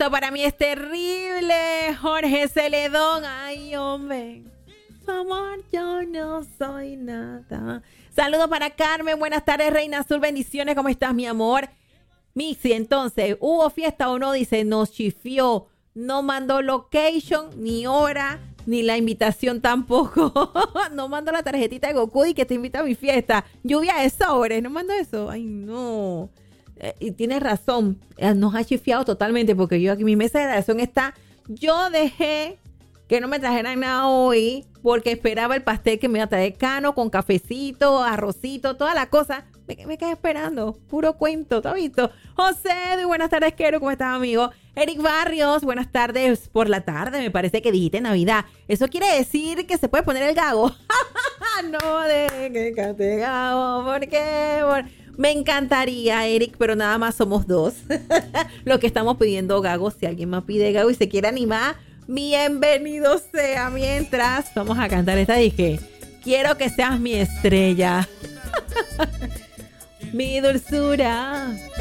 Esto para mí es terrible. Jorge Celedón. Ay, hombre. Su amor, yo no soy nada. Saludos para Carmen. Buenas tardes, Reina Azul. Bendiciones. ¿Cómo estás, mi amor? Mixi, entonces, ¿hubo fiesta o no? Dice, nos chifió. No mandó location, ni hora, ni la invitación tampoco. No mandó la tarjetita de Goku y que te invita a mi fiesta. Lluvia de sobres. ¿No mandó eso? Ay, no. Y tienes razón. Nos ha chifiado totalmente porque yo aquí, mi mesa de redacción está... Yo dejé que no me trajeran nada hoy porque esperaba el pastel que me iba a traer Cano con cafecito, arrocito, toda la cosa. Me quedé esperando. Puro cuento, ¿te has visto? José, muy buenas tardes, Quero. ¿Cómo estás, amigo? Eric Barrios, buenas tardes por la tarde. Me parece que dijiste Navidad. Eso quiere decir que se puede poner el gago. No de que cante gago. ¿Por qué? Me encantaría, Eric, pero nada más somos dos. Lo que estamos pidiendo gago. Si alguien más pide gago y se quiere animar, bienvenido sea. Mientras vamos a cantar esta, dije, quiero que seas mi estrella. Mi dulzura.